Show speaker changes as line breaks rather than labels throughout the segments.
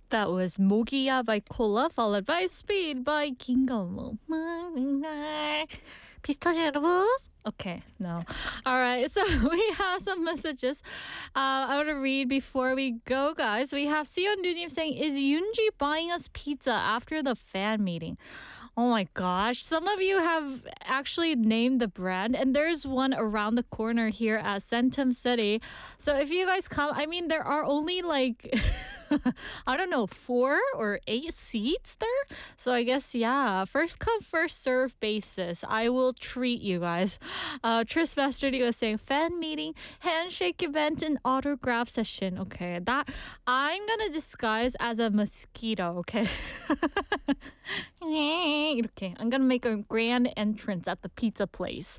That was Mogia by Cola, followed by Speed by 김건모. 비슷하죠, 여러분? Okay, no. All right, so we have some messages I want to read before we go, guys. We have Sion Nunim saying, is Yoonji buying us pizza after the fan meeting? Oh my gosh. Some of you have actually named the brand, and there's one around the corner here at Centum City. So if you guys come, I mean, there are only like, I don't know, 4 or 8 seats there. So I guess, yeah, first come, first serve basis. I will treat you guys. Tris Masterdy was saying, fan meeting, handshake event, and autograph session. Okay, that I'm going to disguise as a mosquito, okay? 이렇게 I'm gonna make a grand entrance at the pizza place.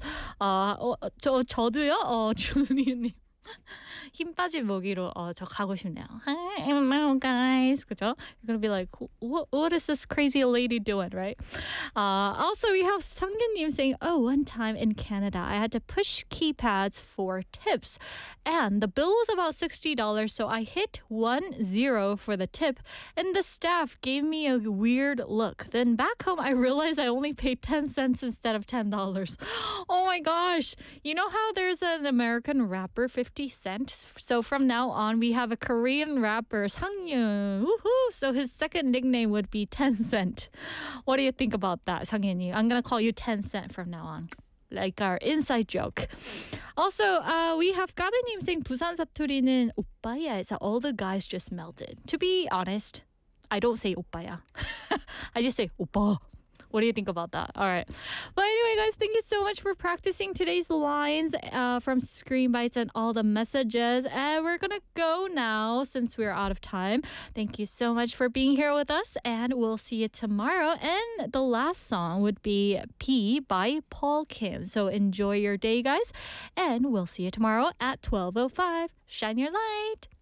저도요. 줄리님. 힘 빠진 모기로 저 가고 싶네요. Hi, hello guys. 그죠? You're gonna be like, what is this crazy lady doing, right? Also, we have Sungin-님 saying, one time in Canada, I had to push keypads for tips, and the bill was about $60, so I hit 10 for the tip, and the staff gave me a weird look. Then back home, I realized I only paid 10 cents instead of $10. Oh my gosh. You know how there's an American rapper, 50 Cent? So from now on, we have a Korean rapper, Sangyeon. Woohoo! So his second nickname would be 10 Cent. What do you think about that, Sangyeon? I'm going to call you 10 Cent from now on. Like our inside joke. Also, we have 가베님 saying 부산 사투리는 오빠야에서 all the guys just melted. To be honest, I don't say 오빠야. I just say 오빠. What do you think about that? All right. But anyway, guys, thank you so much for practicing today's lines from Screen Bites and all the messages. And we're going to go now since we're out of time. Thank you so much for being here with us. And we'll see you tomorrow. And the last song would be P by Paul Kim. So enjoy your day, guys. And we'll see you tomorrow at 12:05. Shine your light.